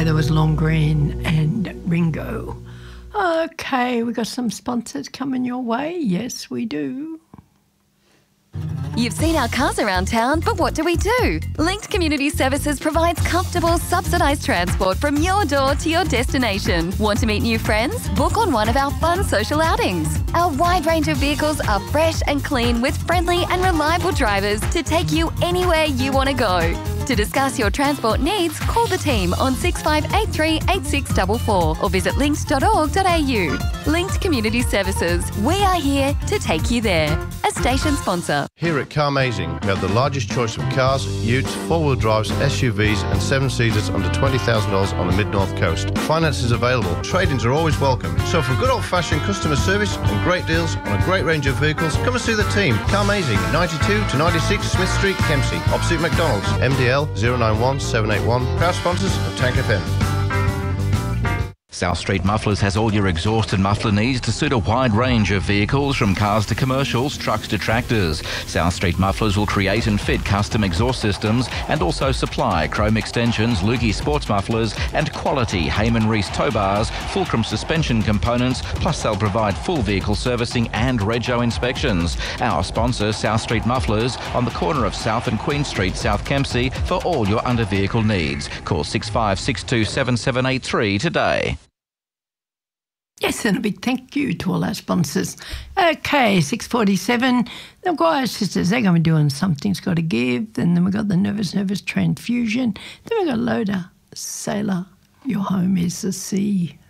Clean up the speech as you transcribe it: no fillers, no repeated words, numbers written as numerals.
Okay, there was Long Green and Ringo. Okay, we got some sponsors coming your way. Yes, we do. You've seen our cars around town, but what do we do? Linked Community Services provides comfortable, subsidised transport from your door to your destination. Want to meet new friends? Book on one of our fun social outings. Our wide range of vehicles are fresh and clean with friendly and reliable drivers to take you anywhere you want to go. To discuss your transport needs, call the team on 6583 8644 or visit linked.org.au. Linked Community Services. We are here to take you there. A station sponsor. Here at Carmazing, we have the largest choice of cars, utes, four-wheel drives, SUVs and seven-seaters under $20,000 on the Mid-North Coast. Finance is available. Trade-ins are always welcome. So for good old-fashioned customer service and great deals on a great range of vehicles, come and see the team. Carmazing, 92 to 96 Smith Street, Kempsey, opposite McDonald's. MDL 091 781. Proud sponsors of Tank FM. South Street Mufflers has all your exhaust and muffler needs to suit a wide range of vehicles, from cars to commercials, trucks to tractors. South Street Mufflers will create and fit custom exhaust systems and also supply chrome extensions, Lukey sports mufflers and quality Heyman Reese tow bars, Fulcrum suspension components, plus they'll provide full vehicle servicing and rego inspections. Our sponsor, South Street Mufflers, on the corner of South and Queen Street, South Kempsey, for all your under-vehicle needs. Call 6562 7783 today. Yes, and a big thank you to all our sponsors. Okay, 6:47. The Guire Sisters, they're going to be doing Something's Got to Give. And then we've got the Nervous Transfusion. Then we've got Loader, Sailor, Your Home is the Sea.